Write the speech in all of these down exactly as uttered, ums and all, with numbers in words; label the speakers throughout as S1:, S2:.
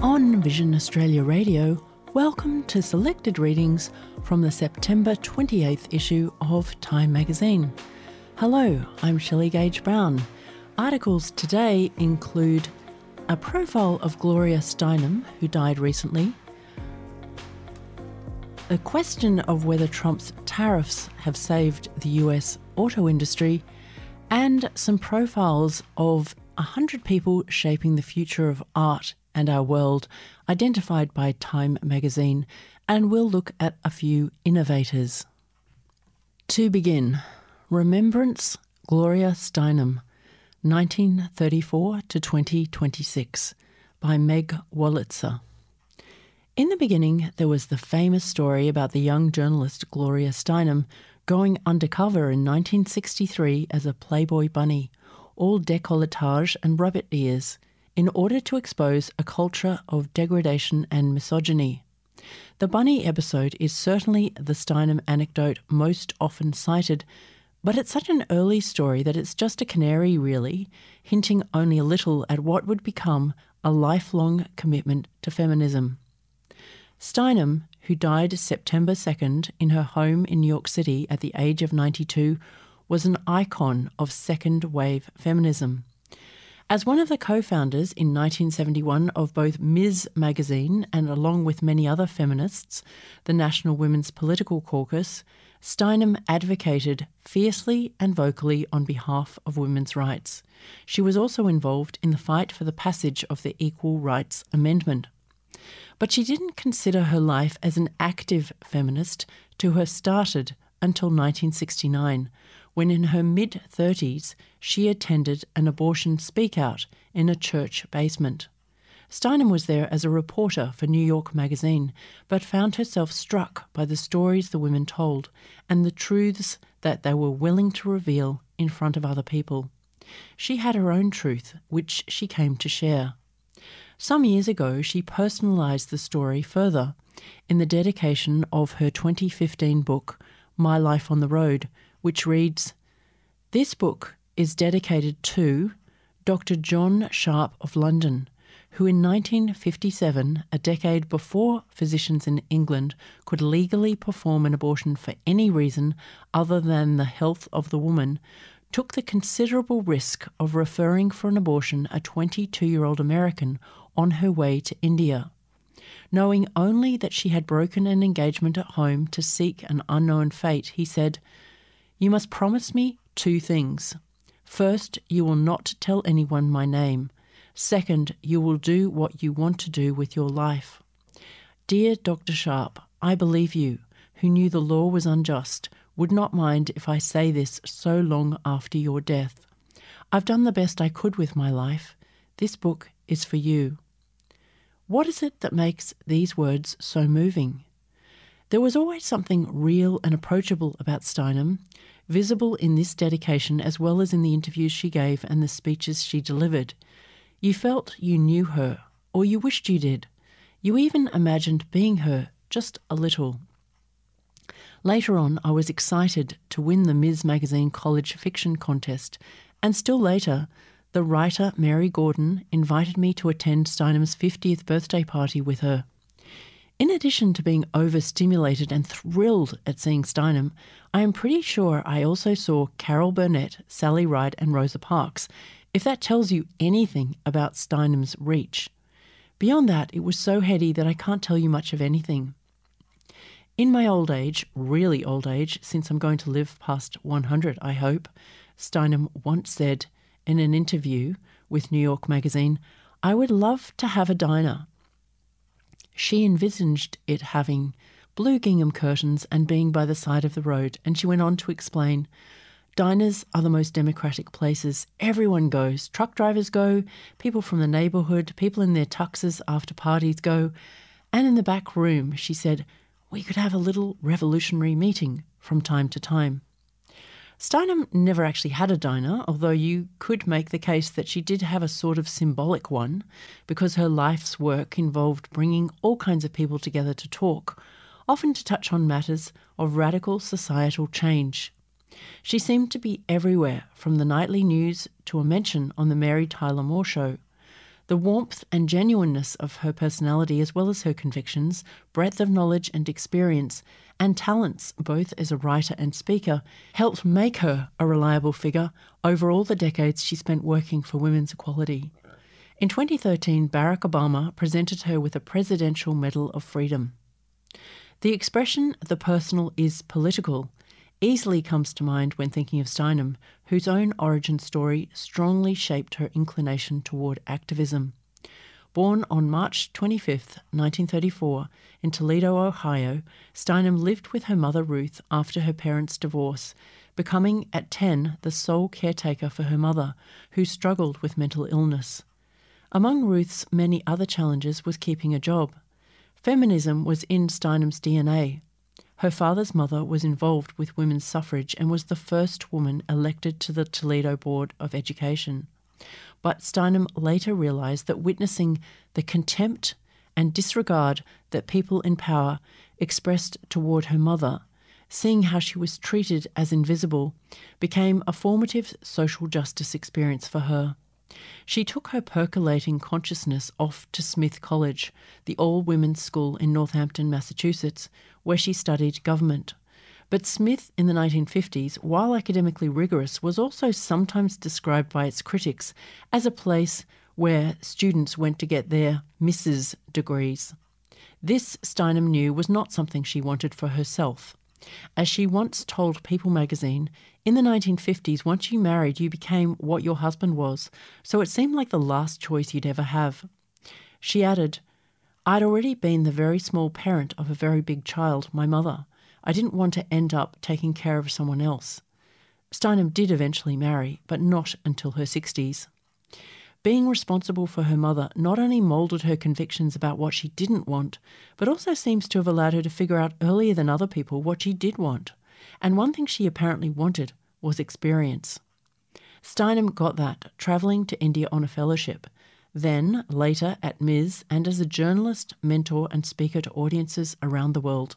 S1: On Vision Australia Radio, welcome to selected readings from the September twenty-eighth issue of Time magazine. Hello, I'm Shelley Gage Brown. Articles today include a profile of Gloria Steinem, who died recently, the question of whether Trump's tariffs have saved the U S auto industry, and some profiles of one hundred people shaping the future of art and our world, identified by Time magazine, and we'll look at a few innovators. To begin, Remembrance Gloria Steinem, nineteen thirty-four to twenty twenty-six, by Meg Wolitzer. In the beginning, there was the famous story about the young journalist Gloria Steinem going undercover in nineteen sixty-three as a Playboy bunny, all décolletage and rabbit ears, in order to expose a culture of degradation and misogyny. The bunny episode is certainly the Steinem anecdote most often cited, but it's such an early story that it's just a canary, really, hinting only a little at what would become a lifelong commitment to feminism. Steinem, who died September second in her home in New York City at the age of ninety-two, was an icon of second-wave feminism. As one of the co-founders in nineteen seventy-one of both Ms magazine and, along with many other feminists, the National Women's Political Caucus, Steinem advocated fiercely and vocally on behalf of women's rights. She was also involved in the fight for the passage of the Equal Rights Amendment. But she didn't consider her life as an active feminist to have started until nineteen sixty-nine, when in her mid-thirties she attended an abortion speak-out in a church basement. Steinem was there as a reporter for New York magazine, but found herself struck by the stories the women told and the truths that they were willing to reveal in front of other people. She had her own truth, which she came to share. Some years ago, she personalised the story further in the dedication of her twenty fifteen book, My Life on the Road, which reads, "This book is dedicated to Doctor John Sharp of London, who in nineteen fifty-seven, a decade before physicians in England could legally perform an abortion for any reason other than the health of the woman, took the considerable risk of referring for an abortion a twenty-two-year-old American on her way to India. Knowing only that she had broken an engagement at home to seek an unknown fate, he said, 'You must promise me two things. First, you will not tell anyone my name. Second, you will do what you want to do with your life. Dear Doctor Sharp, I believe you, who knew the law was unjust, would not mind if I say this so long after your death. I've done the best I could with my life. This book is for you.' What is it that makes these words so moving? There was always something real and approachable about Steinem, visible in this dedication as well as in the interviews she gave and the speeches she delivered. You felt you knew her, or you wished you did. You even imagined being her, just a little. Later on, I was excited to win the Ms Magazine College Fiction Contest, and still later, the writer Mary Gordon invited me to attend Steinem's fiftieth birthday party with her. In addition to being overstimulated and thrilled at seeing Steinem, I am pretty sure I also saw Carol Burnett, Sally Ride and Rosa Parks, if that tells you anything about Steinem's reach. Beyond that, it was so heady that I can't tell you much of anything. In my old age, really old age, since I'm going to live past one hundred, I hope, Steinem once said in an interview with New York magazine, I would love to have a diner. She envisaged it having blue gingham curtains and being by the side of the road, and she went on to explain, diners are the most democratic places. Everyone goes. Truck drivers go, people from the neighbourhood, people in their tuxes after parties go. And in the back room, she said, we could have a little revolutionary meeting from time to time. Steinem never actually had a diner, although you could make the case that she did have a sort of symbolic one, because her life's work involved bringing all kinds of people together to talk, often to touch on matters of radical societal change. She seemed to be everywhere, from the nightly news to a mention on the Mary Tyler Moore Show. The warmth and genuineness of her personality, as well as her convictions, breadth of knowledge and experience, and talents both as a writer and speaker, helped make her a reliable figure over all the decades she spent working for women's equality. In twenty thirteen, Barack Obama presented her with a Presidential Medal of Freedom. The expression, "the personal is political," easily comes to mind when thinking of Steinem, whose own origin story strongly shaped her inclination toward activism. Born on March twenty-fifth, nineteen thirty-four, in Toledo, Ohio, Steinem lived with her mother Ruth after her parents' divorce, becoming at ten the sole caretaker for her mother, who struggled with mental illness. Among Ruth's many other challenges was keeping a job. Feminism was in Steinem's D N A. Her father's mother was involved with women's suffrage and was the first woman elected to the Toledo Board of Education. But Steinem later realised that witnessing the contempt and disregard that people in power expressed toward her mother, seeing how she was treated as invisible, became a formative social justice experience for her. She took her percolating consciousness off to Smith College, the all-women's school in Northampton, Massachusetts, where she studied government. But Smith in the nineteen fifties, while academically rigorous, was also sometimes described by its critics as a place where students went to get their Missus degrees. This, Steinem knew, was not something she wanted for herself. As she once told People magazine, in the nineteen fifties, once you married, you became what your husband was, so it seemed like the last choice you'd ever have. She added, "I'd already been the very small parent of a very big child, my mother. I didn't want to end up taking care of someone else." Steinem did eventually marry, but not until her sixties. Being responsible for her mother not only moulded her convictions about what she didn't want, but also seems to have allowed her to figure out earlier than other people what she did want. And one thing she apparently wanted was experience. Steinem got that, travelling to India on a fellowship, then later at M I S and as a journalist, mentor and speaker to audiences around the world.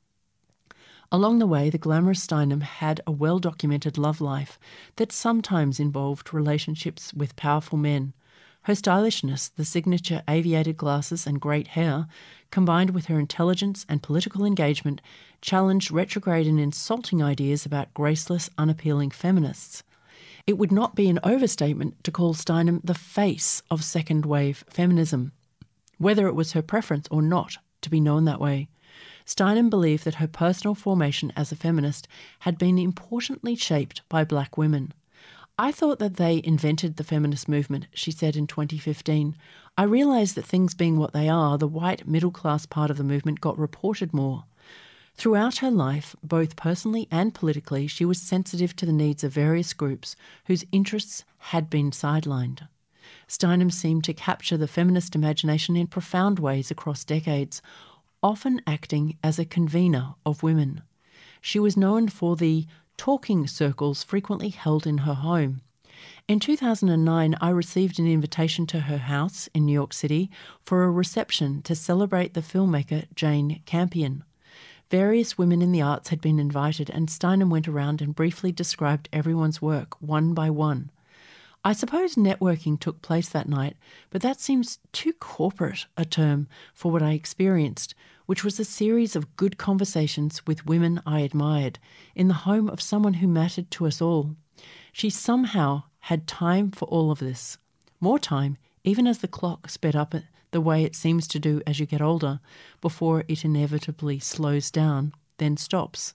S1: Along the way, the glamorous Steinem had a well-documented love life that sometimes involved relationships with powerful men. Her stylishness, the signature aviated glasses and great hair, combined with her intelligence and political engagement, challenged retrograde and insulting ideas about graceless, unappealing feminists. It would not be an overstatement to call Steinem the face of second-wave feminism, whether it was her preference or not to be known that way. Steinem believed that her personal formation as a feminist had been importantly shaped by black women. "I thought that they invented the feminist movement," she said in twenty fifteen. "I realised that things being what they are, the white middle-class part of the movement got reported more." Throughout her life, both personally and politically, she was sensitive to the needs of various groups whose interests had been sidelined. Steinem seemed to capture the feminist imagination in profound ways across decades, often acting as a convener of women. She was known for the talking circles frequently held in her home. In two thousand nine, I received an invitation to her house in New York City for a reception to celebrate the filmmaker Jane Campion. Various women in the arts had been invited, and Steinem went around and briefly described everyone's work, one by one. I suppose networking took place that night, but that seems too corporate a term for what I experienced, which was a series of good conversations with women I admired, in the home of someone who mattered to us all. She somehow had time for all of this. More time, even as the clock sped up the way it seems to do as you get older, before it inevitably slows down, then stops.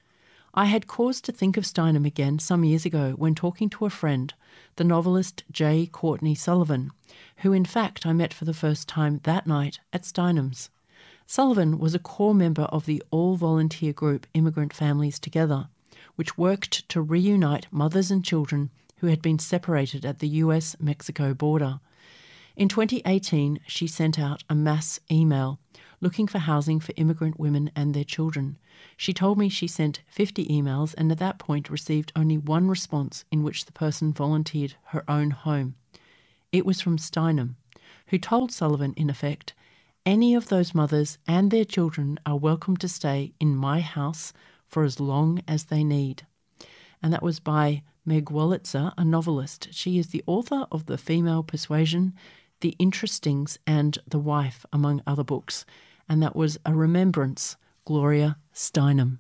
S1: I had cause to think of Steinem again some years ago when talking to a friend, the novelist J. Courtney Sullivan, who in fact I met for the first time that night at Steinem's. Sullivan was a core member of the all-volunteer group Immigrant Families Together, which worked to reunite mothers and children who had been separated at the U S Mexico border. In twenty eighteen, she sent out a mass email looking for housing for immigrant women and their children. She told me she sent fifty emails and at that point received only one response in which the person volunteered her own home. It was from Steinem, who told Sullivan, in effect, "Any of those mothers and their children are welcome to stay in my house for as long as they need." And that was by Meg Wolitzer, a novelist. She is the author of The Female Persuasion, The Interestings and The Wife, among other books. And that was A Remembrance, Gloria Steinem.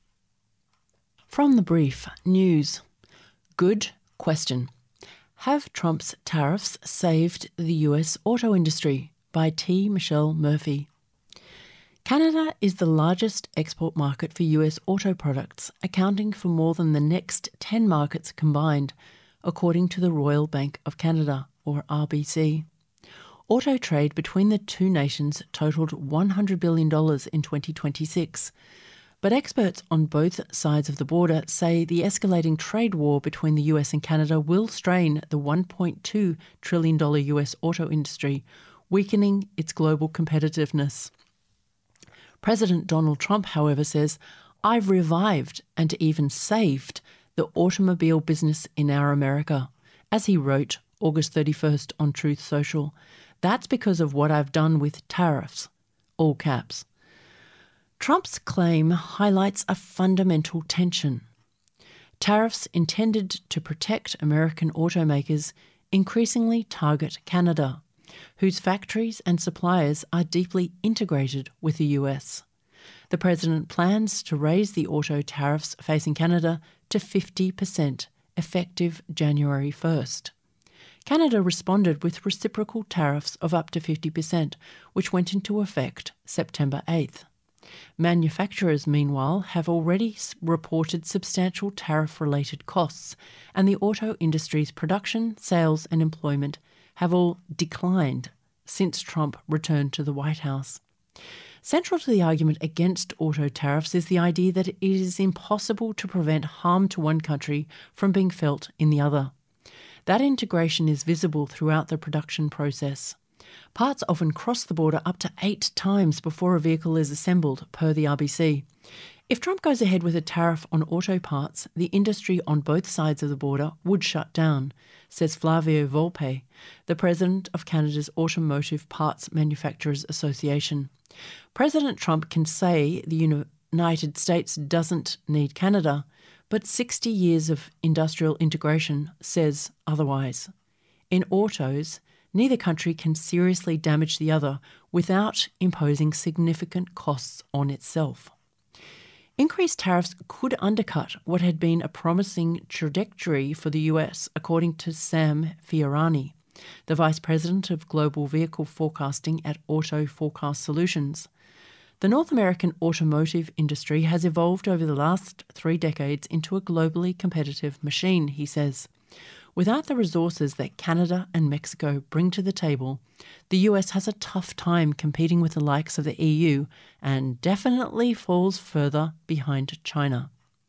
S1: From the Brief, news. Good question. Have Trump's tariffs saved the U S auto industry? By T. Michelle Murphy. Canada is the largest export market for U S auto products, accounting for more than the next ten markets combined, according to the Royal Bank of Canada, or R B C. Auto trade between the two nations totaled one hundred billion dollars in twenty twenty-six. But experts on both sides of the border say the escalating trade war between the U S and Canada will strain the one point two trillion dollars U S auto industry, weakening its global competitiveness. President Donald Trump, however, says, "I've revived and even saved the automobile business in our America," as he wrote August thirty-first on Truth Social. "That's because of what I've done with tariffs," all caps. Trump's claim highlights a fundamental tension. Tariffs intended to protect American automakers increasingly target Canada, whose factories and suppliers are deeply integrated with the U S. The president plans to raise the auto tariffs facing Canada to fifty percent, effective January first. Canada responded with reciprocal tariffs of up to fifty percent, which went into effect September eighth. Manufacturers, meanwhile, have already reported substantial tariff-related costs, and the auto industry's production, sales and employment have all declined since Trump returned to the White House. Central to the argument against auto tariffs is the idea that it is impossible to prevent harm to one country from being felt in the other. That integration is visible throughout the production process. Parts often cross the border up to eight times before a vehicle is assembled, per the R B C. If Trump goes ahead with a tariff on auto parts, the industry on both sides of the border would shut down, says Flavio Volpe, the president of Canada's Automotive Parts Manufacturers Association. President Trump can say the United States doesn't need Canada, but sixty years of industrial integration says otherwise. In autos, neither country can seriously damage the other without imposing significant costs on itself. Increased tariffs could undercut what had been a promising trajectory for the U S, according to Sam Fiorani, the Vice President of Global Vehicle Forecasting at Auto Forecast Solutions. The North American automotive industry has evolved over the last three decades into a globally competitive machine, he says. Without the resources that Canada and Mexico bring to the table, the U S has a tough time competing with the likes of the E U and definitely falls further behind China.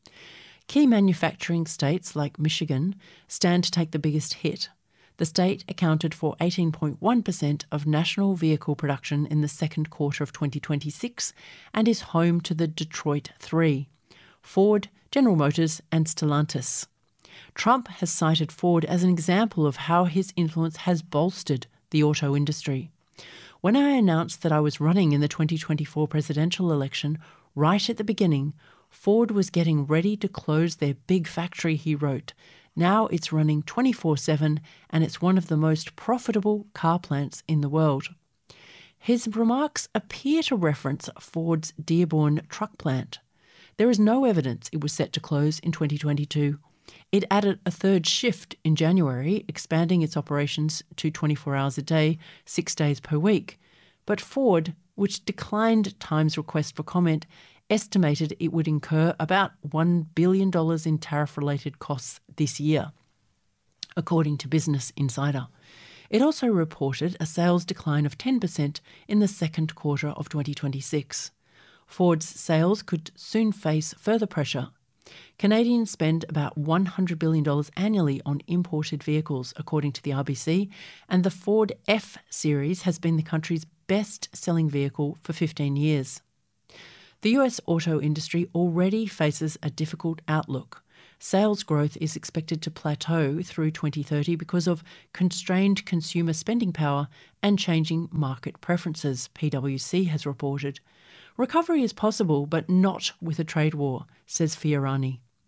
S1: Key manufacturing states like Michigan stand to take the biggest hit. The state accounted for eighteen point one percent of national vehicle production in the second quarter of twenty twenty-six and is home to the Detroit Three, Ford, General Motors and Stellantis. Trump has cited Ford as an example of how his influence has bolstered the auto industry. When I announced that I was running in the twenty twenty-four presidential election, right at the beginning, Ford was getting ready to close their big factory, he wrote. Now it's running twenty-four seven and it's one of the most profitable car plants in the world. His remarks appear to reference Ford's Dearborn truck plant. There is no evidence it was set to close in twenty twenty-two. It added a third shift in January, expanding its operations to twenty-four hours a day, six days per week. But Ford, which declined Time's request for comment, estimated it would incur about one billion dollars in tariff-related costs this year, according to Business Insider. It also reported a sales decline of ten percent in the second quarter of twenty twenty-six. Ford's sales could soon face further pressure. Canadians spend about one hundred billion dollars annually on imported vehicles, according to the R B C, and the Ford F-Series has been the country's best-selling vehicle for fifteen years. The U S auto industry already faces a difficult outlook. Sales growth is expected to plateau through twenty thirty because of constrained consumer spending power and changing market preferences, P W C has reported. Recovery is possible, but not with a trade war, says Fiorani.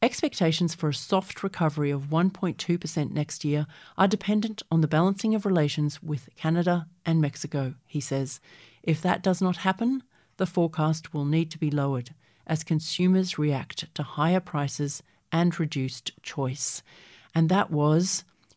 S1: Expectations for a soft recovery of one point two percent next year are dependent on the balancing of relations with Canada and Mexico, he says. If that does not happen, the forecast will need to be lowered as consumers react to higher prices and reduced choice. And that was